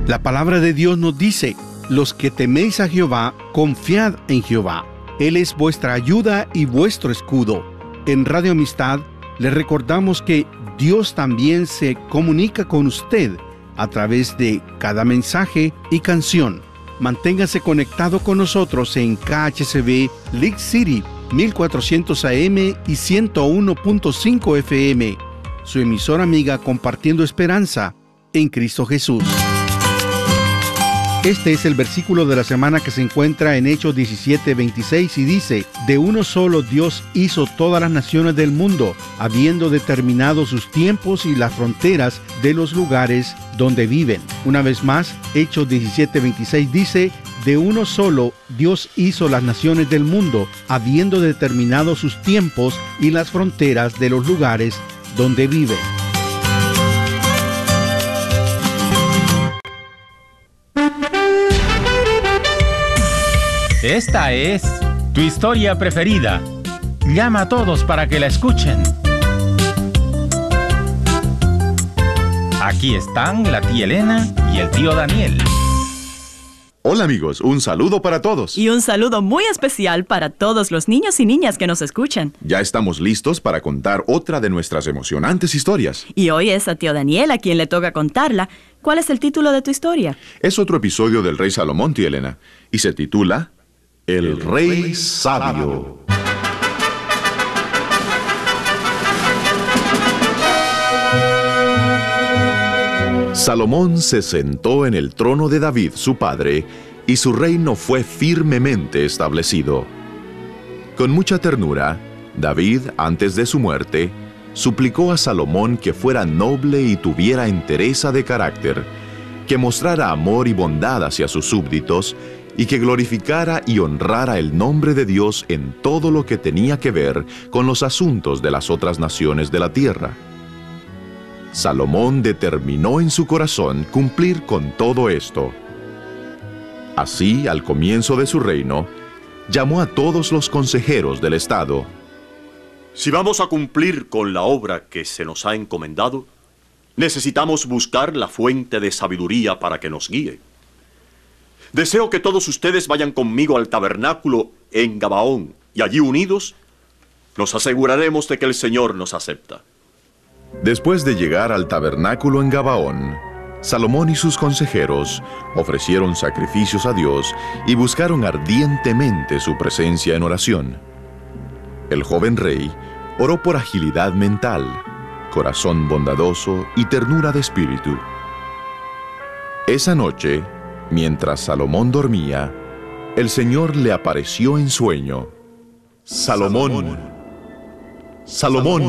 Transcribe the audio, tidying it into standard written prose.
La palabra de Dios nos dice: los que teméis a Jehová, confiad en Jehová. Él es vuestra ayuda y vuestro escudo. En Radio Amistad le recordamos que Dios también se comunica con usted a través de cada mensaje y canción. Manténgase conectado con nosotros en KHCB League City 1400 AM y 101.5 FM. Su emisora amiga, compartiendo esperanza en Cristo Jesús. Este es el versículo de la semana que se encuentra en Hechos 17:26 y dice: de uno solo Dios hizo todas las naciones del mundo, habiendo determinado sus tiempos y las fronteras de los lugares donde viven. Una vez más, Hechos 17:26 dice: de uno solo Dios hizo las naciones del mundo, habiendo determinado sus tiempos y las fronteras de los lugares donde viven. Esta es tu historia preferida. Llama a todos para que la escuchen. Aquí están la tía Elena y el tío Daniel. Hola amigos, un saludo para todos. Y un saludo muy especial para todos los niños y niñas que nos escuchan. Ya estamos listos para contar otra de nuestras emocionantes historias. Y hoy es a tío Daniel a quien le toca contarla. ¿Cuál es el título de tu historia? Es otro episodio del Rey Salomón, tía Elena, y se titula El Rey Sabio. Salomón se sentó en el trono de David, su padre, y su reino fue firmemente establecido. Con mucha ternura, David, antes de su muerte, suplicó a Salomón que fuera noble y tuviera entereza de carácter, que mostrara amor y bondad hacia sus súbditos, y que glorificara y honrara el nombre de Dios en todo lo que tenía que ver con los asuntos de las otras naciones de la tierra. Salomón determinó en su corazón cumplir con todo esto. Así, al comienzo de su reino, llamó a todos los consejeros del estado. Si vamos a cumplir con la obra que se nos ha encomendado, necesitamos buscar la fuente de sabiduría para que nos guíe. Deseo que todos ustedes vayan conmigo al tabernáculo en Gabaón, y allí unidos nos aseguraremos de que el Señor nos acepta. Después de llegar al tabernáculo en Gabaón, Salomón y sus consejeros ofrecieron sacrificios a Dios y buscaron ardientemente su presencia en oración. El joven rey oró por agilidad mental, corazón bondadoso y ternura de espíritu. Esa noche, mientras Salomón dormía, el Señor le apareció en sueño. Salomón, Salomón.